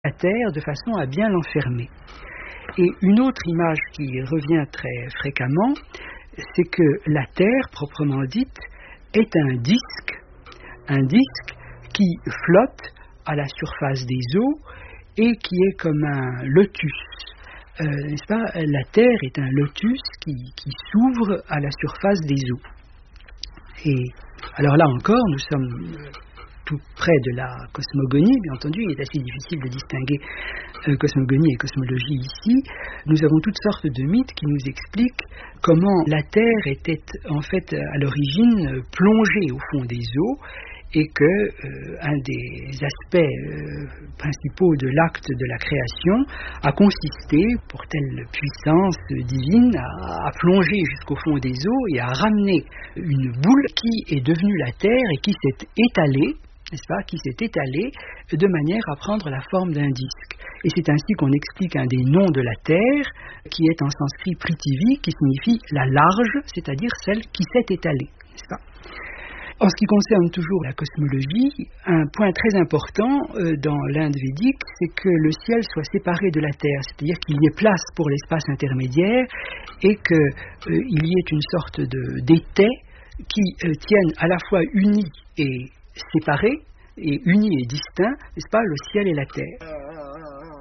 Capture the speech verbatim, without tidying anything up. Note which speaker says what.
Speaker 1: la terre de façon à bien l'enfermer. Et une autre image qui revient très fréquemment, c'est que la terre, proprement dite, est un disque, un disque qui flotte à la surface des eaux et qui est comme un lotus. Euh, n'est-ce pas ? La terre est un lotus qui, qui s'ouvre à la surface des eaux. Et alors là encore, nous sommes tout près de la cosmogonie, bien entendu. Il est assez difficile de distinguer euh, cosmogonie et cosmologie ici. Nous avons toutes sortes de mythes qui nous expliquent comment la Terre était en fait à l'origine plongée au fond des eaux, et que euh, un des aspects euh, principaux de l'acte de la création a consisté, pour telle puissance divine, à, à plonger jusqu'au fond des eaux et à ramener une boule qui est devenue la terre et qui s'est étalée, n'est-ce pas, qui s'est étalée de manière à prendre la forme d'un disque. Et c'est ainsi qu'on explique un des noms de la terre, qui est en sanskrit Prithivi, qui signifie la large, c'est-à-dire celle qui s'est étalée, n'est-ce pas ? En ce qui concerne toujours la cosmologie, un point très important euh, dans l'Inde védique, c'est que le ciel soit séparé de la terre, c'est-à-dire qu'il y ait place pour l'espace intermédiaire et qu'il euh, y ait une sorte de, d'étais qui euh, tiennent à la fois unis et séparés, et unis et distincts, n'est-ce pas, le ciel et la terre.